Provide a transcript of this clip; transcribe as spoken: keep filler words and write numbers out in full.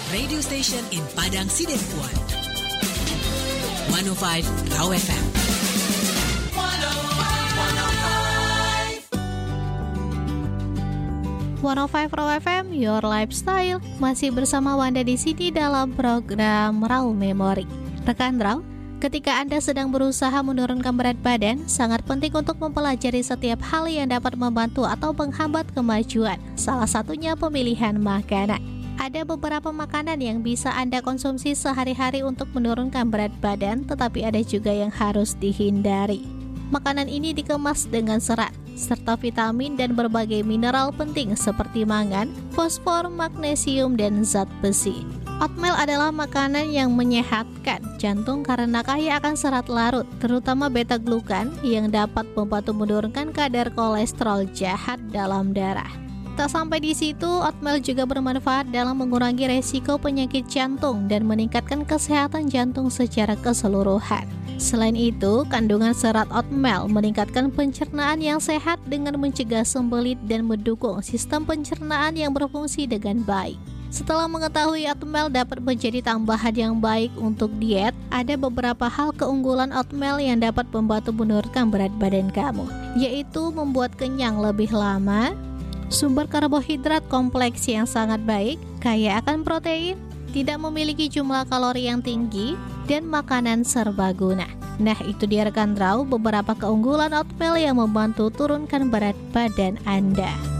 radio station in Padang Sidempuan. seratus lima Raw F M. seratus lima Raw F M, Your Lifestyle. Masih bersama Wanda di sini dalam program Raw Memory. Rekan Raw, ketika Anda sedang berusaha menurunkan berat badan, sangat penting untuk mempelajari setiap hal yang dapat membantu atau menghambat kemajuan. Salah satunya pemilihan makanan. Ada beberapa makanan yang bisa Anda konsumsi sehari-hari untuk menurunkan berat badan, tetapi ada juga yang harus dihindari. Makanan ini dikemas dengan serat, serta vitamin dan berbagai mineral penting seperti mangan, fosfor, magnesium, dan zat besi. Oatmeal adalah makanan yang menyehatkan jantung karena kaya akan serat larut, terutama beta-glukan yang dapat membantu menurunkan kadar kolesterol jahat dalam darah. Tak sampai di situ, oatmeal juga bermanfaat dalam mengurangi resiko penyakit jantung dan meningkatkan kesehatan jantung secara keseluruhan. Selain itu, kandungan serat oatmeal meningkatkan pencernaan yang sehat dengan mencegah sembelit dan mendukung sistem pencernaan yang berfungsi dengan baik. Setelah mengetahui oatmeal dapat menjadi tambahan yang baik untuk diet, ada beberapa hal keunggulan oatmeal yang dapat membantu menurunkan berat badan kamu, yaitu membuat kenyang lebih lama, sumber karbohidrat kompleks yang sangat baik, kaya akan protein, tidak memiliki jumlah kalori yang tinggi, dan makanan serbaguna. Nah, itu dia rekan Raw beberapa keunggulan oatmeal yang membantu turunkan berat badan Anda.